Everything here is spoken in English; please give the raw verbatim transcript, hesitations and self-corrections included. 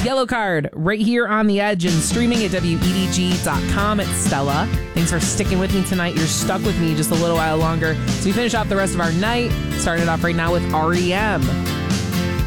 Yellow Card right here on The Edge and streaming at W E D G dot com. It's Stella. Thanks for sticking with me tonight. You're stuck with me just a little while longer. So we finish off the rest of our night. Starting it off right now with R E M.